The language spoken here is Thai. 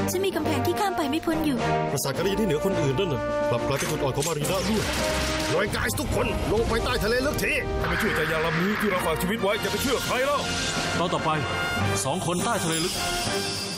ฉันมีกำแพงที่ข้ามไปไม่พ้นอยู่ปราสาทการีที่เหนือคนอื่นนั่นน่ะกลับกลายเป็นจุดอ่อนของมารีนาด้วยหน่วยกายทุกคนลงไปใต้ทะเลลึกทีถ้าไม่เชื่อใจยาลำนี้ที่เราฝากชีวิตไว้จะไปเชื่อใครแล้วตอนต่อไป2 คนใต้ทะเลลึก